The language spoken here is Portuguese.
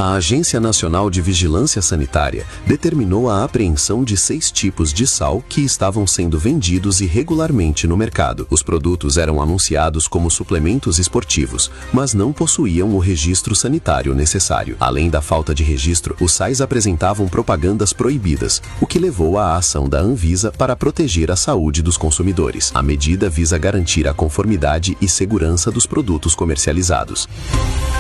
A Agência Nacional de Vigilância Sanitária determinou a apreensão de 6 tipos de sal que estavam sendo vendidos irregularmente no mercado. Os produtos eram anunciados como suplementos esportivos, mas não possuíam o registro sanitário necessário. Além da falta de registro, os sais apresentavam propagandas proibidas, o que levou à ação da Anvisa para proteger a saúde dos consumidores. A medida visa garantir a conformidade e segurança dos produtos comercializados.